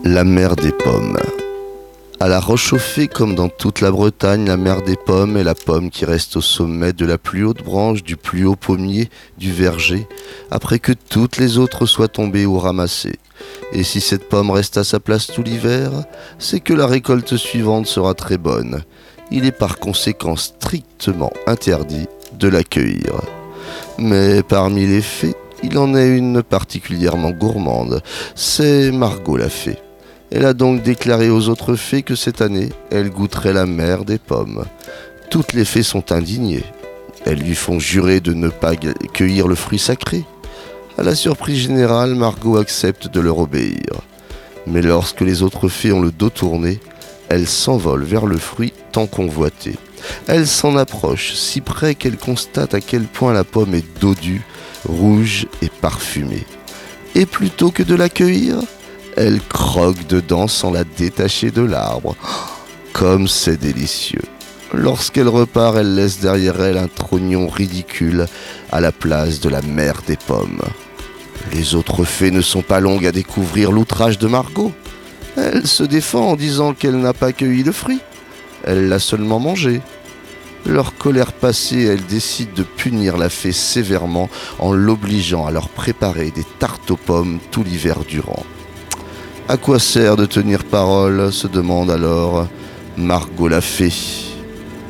La mer des pommes. À la Rochauffée, comme dans toute la Bretagne, la mer des pommes est la pomme qui reste au sommet de la plus haute branche du plus haut pommier du verger, après que toutes les autres soient tombées ou ramassées. Et si cette pomme reste à sa place tout l'hiver, c'est que la récolte suivante sera très bonne. Il est par conséquent strictement interdit de la cueillir. Mais parmi les fées, il en est une particulièrement gourmande, c'est Margot la fée. Elle a donc déclaré aux autres fées que cette année, elle goûterait la mer des pommes. Toutes les fées sont indignées. Elles lui font jurer de ne pas cueillir le fruit sacré. À la surprise générale, Margot accepte de leur obéir. Mais lorsque les autres fées ont le dos tourné, elle s'envole vers le fruit tant convoité. Elle s'en approche, si près qu'elle constate à quel point la pomme est dodue, rouge et parfumée. Et plutôt que de la cueillir, elle croque dedans sans la détacher de l'arbre. Comme c'est délicieux. Lorsqu'elle repart, elle laisse derrière elle un trognon ridicule à la place de la mer des pommes. Les autres fées ne sont pas longues à découvrir l'outrage de Margot. Elle se défend en disant qu'elle n'a pas cueilli le fruit. Elle l'a seulement mangé. Leur colère passée, elle décide de punir la fée sévèrement en l'obligeant à leur préparer des tartes aux pommes tout l'hiver durant. À quoi sert de tenir parole, se demande alors Margot la fée.